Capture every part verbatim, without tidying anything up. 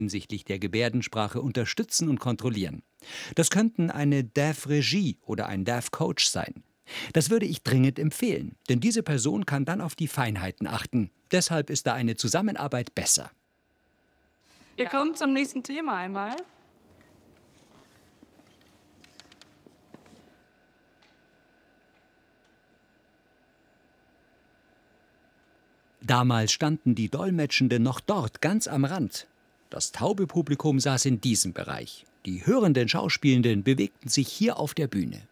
hinsichtlich der Gebärdensprache unterstützen und kontrollieren. Das könnten eine D A F-Regie oder ein D A F-Coach sein. Das würde ich dringend empfehlen, denn diese Person kann dann auf die Feinheiten achten. Deshalb ist da eine Zusammenarbeit besser. Wir kommen zum nächsten Thema einmal. Damals standen die Dolmetschenden noch dort, ganz am Rand. Das taube Publikum saß in diesem Bereich. Die hörenden Schauspielenden bewegten sich hier auf der Bühne.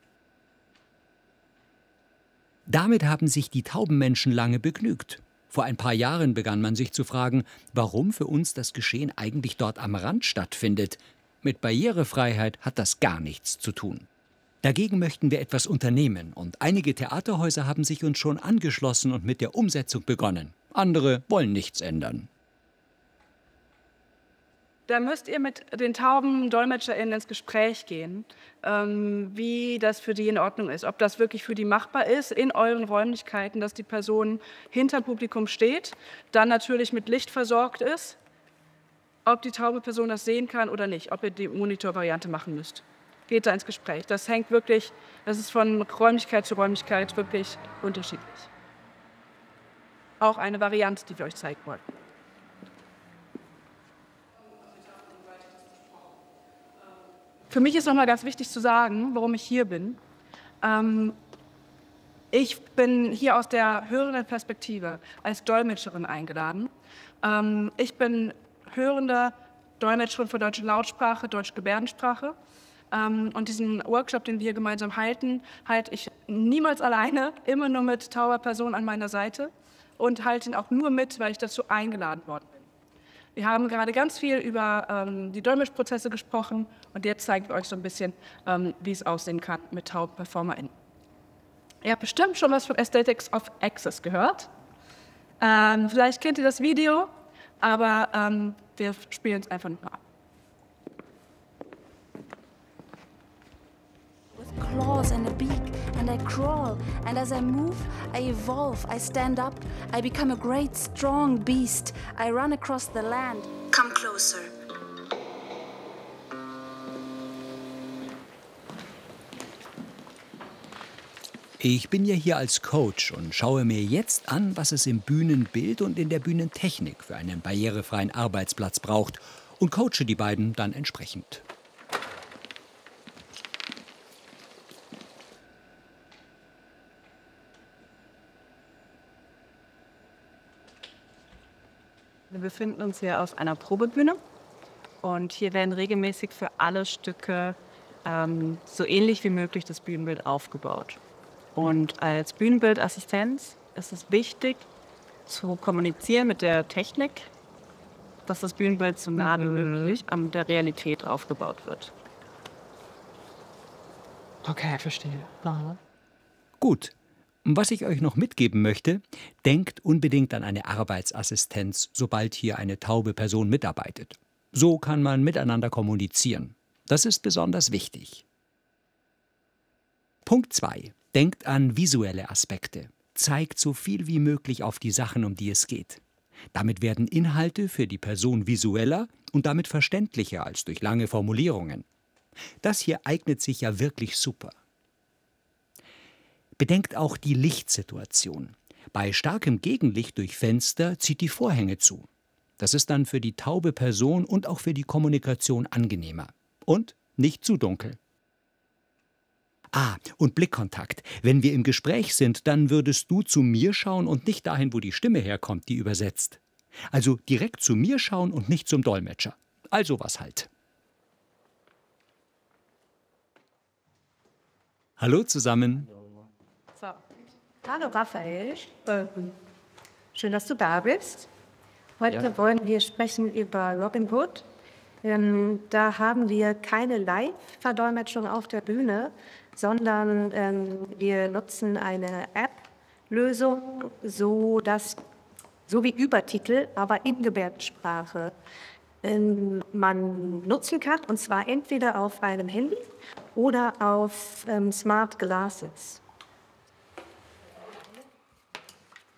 Damit haben sich die tauben Menschen lange begnügt. Vor ein paar Jahren begann man sich zu fragen, warum für uns das Geschehen eigentlich dort am Rand stattfindet. Mit Barrierefreiheit hat das gar nichts zu tun. Dagegen möchten wir etwas unternehmen und einige Theaterhäuser haben sich uns schon angeschlossen und mit der Umsetzung begonnen. Andere wollen nichts ändern. Da müsst ihr mit den tauben DolmetscherInnen ins Gespräch gehen, ähm, wie das für die in Ordnung ist. Ob das wirklich für die machbar ist, in euren Räumlichkeiten, dass die Person hinter Publikum steht, dann natürlich mit Licht versorgt ist, ob die taube Person das sehen kann oder nicht, ob ihr die Monitorvariante machen müsst. Geht da ins Gespräch. Das hängt wirklich, das ist von Räumlichkeit zu Räumlichkeit wirklich unterschiedlich. Auch eine Variante, die wir euch zeigen wollen. Für mich ist noch mal ganz wichtig zu sagen, warum ich hier bin. Ähm, ich bin hier aus der hörenden Perspektive als Dolmetscherin eingeladen. Ähm, ich bin hörende Dolmetscherin für deutsche Lautsprache, deutsche Gebärdensprache. Ähm, und diesen Workshop, den wir gemeinsam halten, halte ich niemals alleine, immer nur mit tauber Person an meiner Seite und halte ihn auch nur mit, weil ich dazu eingeladen worden bin. Wir haben gerade ganz viel über ähm, die Dolmetschprozesse gesprochen und jetzt zeige ich euch so ein bisschen, ähm, wie es aussehen kann mit tauben PerformerInnen. Ihr habt bestimmt schon was von Aesthetics of Access gehört. Ähm, vielleicht kennt ihr das Video, aber ähm, wir spielen es einfach nur ab. Claws and a beak, and I crawl, and as I move, I evolve, I stand up, I become a great strong beast, I run across the land. Come closer. Ich bin ja hier als Coach und schaue mir jetzt an, was es im Bühnenbild und in der Bühnentechnik für einen barrierefreien Arbeitsplatz braucht und coache die beiden dann entsprechend. Wir befinden uns hier auf einer Probebühne und hier werden regelmäßig für alle Stücke ähm, so ähnlich wie möglich das Bühnenbild aufgebaut. Und als Bühnenbildassistenz ist es wichtig zu kommunizieren mit der Technik, dass das Bühnenbild so nah wie möglich an der Realität aufgebaut wird. Okay, verstehe. Aha. Gut. Was ich euch noch mitgeben möchte, denkt unbedingt an eine Arbeitsassistenz, sobald hier eine taube Person mitarbeitet. So kann man miteinander kommunizieren. Das ist besonders wichtig. Punkt zwei. Denkt an visuelle Aspekte. Zeigt so viel wie möglich auf die Sachen, um die es geht. Damit werden Inhalte für die Person visueller und damit verständlicher als durch lange Formulierungen. Das hier eignet sich ja wirklich super. Bedenkt auch die Lichtsituation. Bei starkem Gegenlicht durch Fenster zieht die Vorhänge zu. Das ist dann für die taube Person und auch für die Kommunikation angenehmer. Und nicht zu dunkel. Ah, und Blickkontakt. Wenn wir im Gespräch sind, dann würdest du zu mir schauen und nicht dahin, wo die Stimme herkommt, die übersetzt. Also direkt zu mir schauen und nicht zum Dolmetscher. Also was halt. Hallo zusammen. So. Hallo Raphael, schön, dass du da bist. Heute ja. wollen wir sprechen über Robin Hood. Ähm, da haben wir keine Live-Verdolmetschung auf der Bühne, sondern ähm, wir nutzen eine App-Lösung, so, dass, so wie Übertitel, aber in Gebärdensprache ähm, man nutzen kann, und zwar entweder auf einem Handy oder auf ähm, Smart Glasses.